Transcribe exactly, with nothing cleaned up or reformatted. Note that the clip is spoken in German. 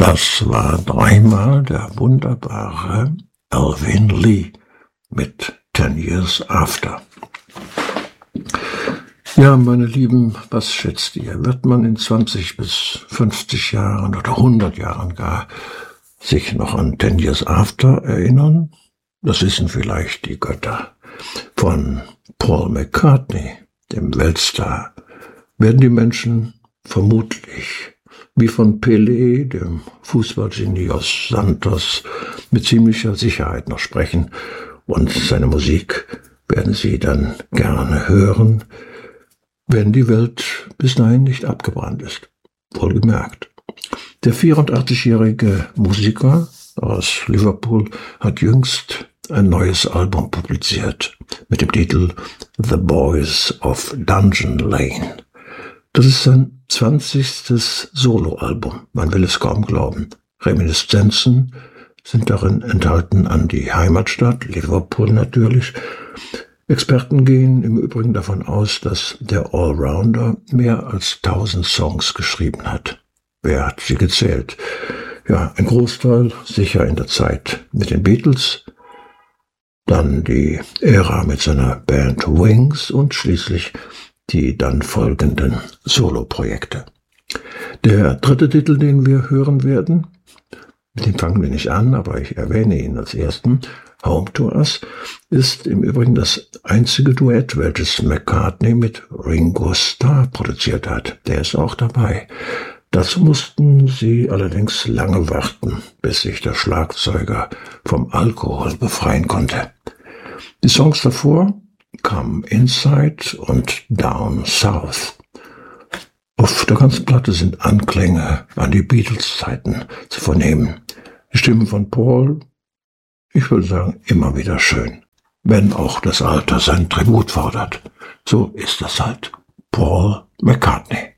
Das war dreimal der wunderbare Alvin Lee mit Ten Years After. Ja, meine Lieben, was schätzt ihr? Wird man in zwanzig bis fünfzig Jahren oder hundert Jahren gar sich noch an Ten Years After erinnern? Das wissen vielleicht die Götter. Von Paul McCartney, dem Weltstar, werden die Menschen vermutlich wie von Pelé, dem Fußballgenie aus Santos, mit ziemlicher Sicherheit noch sprechen. Und seine Musik werden sie dann gerne hören, wenn die Welt bis dahin nicht abgebrannt ist. Wohlgemerkt. Der vierundachtzigjährige Musiker aus Liverpool hat jüngst ein neues Album publiziert mit dem Titel The Boys of Dungeon Lane. Das ist sein zwanzigstes Soloalbum. Man will es kaum glauben. Reminiszenzen sind darin enthalten an die Heimatstadt, Liverpool natürlich. Experten gehen im Übrigen davon aus, dass der Allrounder mehr als tausend Songs geschrieben hat. Wer hat sie gezählt? Ja, ein Großteil sicher in der Zeit mit den Beatles, dann die Ära mit seiner Band Wings und schließlich die dann folgenden Soloprojekte. Der dritte Titel, den wir hören werden, mit dem fangen wir nicht an, aber ich erwähne ihn als ersten, Home to Us, ist im Übrigen das einzige Duett, welches McCartney mit Ringo Starr produziert hat. Der ist auch dabei. Dazu mussten sie allerdings lange warten, bis sich der Schlagzeuger vom Alkohol befreien konnte. Die Songs davor: Come Inside und Down South. Auf der ganzen Platte sind Anklänge an die Beatles-Zeiten zu vernehmen. Die Stimme von Paul, ich würde sagen, immer wieder schön. Wenn auch das Alter sein Tribut fordert. So ist das halt. Paul McCartney.